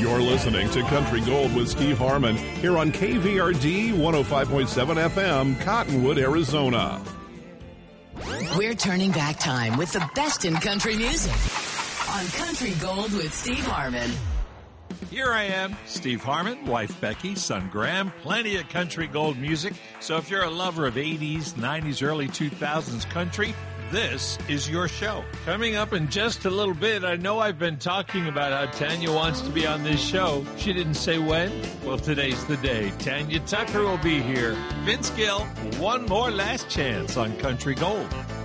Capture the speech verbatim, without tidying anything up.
You're listening to Country Gold with Steve Harmon here on K V R D one oh five point seven F M, Cottonwood, Arizona. We're turning back time with the best in country music on Country Gold with Steve Harmon. Here I am, Steve Harmon, wife Becky, son Graham, plenty of country gold music. So if you're a lover of eighties, nineties, early two thousands country, this is your show. Coming up in just a little bit, I know I've been talking about how Tanya wants to be on this show. She didn't say when. Well, today's the day. Tanya Tucker will be here. Vince Gill, one more last chance on Country Gold.